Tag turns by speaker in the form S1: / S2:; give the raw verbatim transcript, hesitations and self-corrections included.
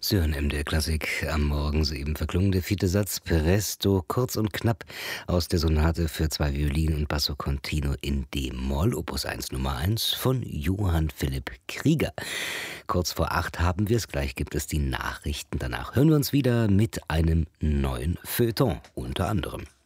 S1: Sie hören M D R Klassik am Morgen soeben verklungen der vierte Satz Presto, kurz und knapp aus der Sonate für zwei Violinen und Basso Continuo in D-Moll, Opus eins Nummer eins von Johann Philipp Krieger. Kurz vor acht haben wir es, gleich gibt es die Nachrichten. Danach hören wir uns wieder mit einem neuen Feuilleton unter anderem.